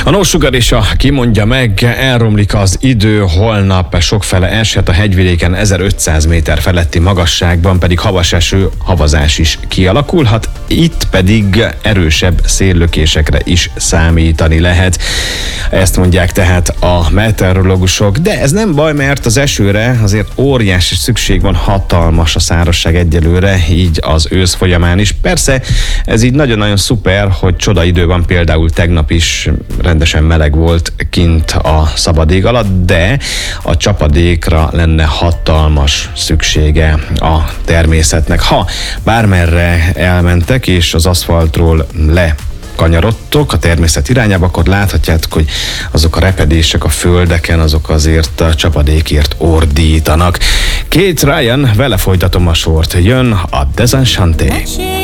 A No Sugar és a Ki mondja meg, elromlik az idő, holnap sokfele eshet, a hegyvidéken 1500 méter feletti magasságban pedig havas eső, havazás is kialakulhat, itt pedig erősebb széllökésekre is számítani lehet. Ezt mondják tehát a meteorológusok, de ez nem baj, mert az esőre azért óriási szükség van, hatalmas a szárazság egyelőre, így az ősz folyamán is. Persze ez így nagyon-nagyon szuper, hogy csoda idő van, például tegnap is rendesen meleg volt kint a szabad ég alatt, de a csapadékra lenne hatalmas szüksége a természetnek. Ha bármerre elmentek és az aszfaltról kanyarodtok a természet irányába, akkor láthatjátok, hogy azok a repedések a földeken, azok azért a csapadékért ordítanak. Kate Ryan, vele folytatom a sort. Jön a Desenchanté.